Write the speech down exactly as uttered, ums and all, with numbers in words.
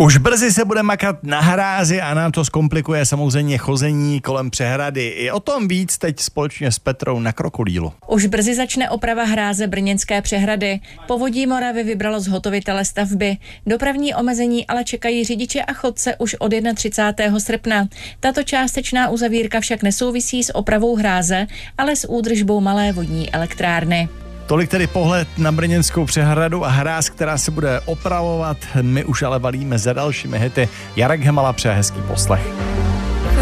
Už brzy se bude makat na hrázi a nám to zkomplikuje samozřejmě chození kolem přehrady. I o tom víc teď společně s Petrou na Krokodýlu. Už brzy začne oprava hráze brněnské přehrady. Povodí Moravy vybralo zhotovitele stavby. Dopravní omezení ale čekají řidiče a chodce už od třicátého prvního srpna. Tato částečná uzavírka však nesouvisí s opravou hráze, ale s údržbou malé vodní elektrárny. Tolik tedy pohled na brněnskou přehradu a hráz, která se bude opravovat. My už ale valíme za dalšími hity. Jarek Hemala přeje hezký poslech.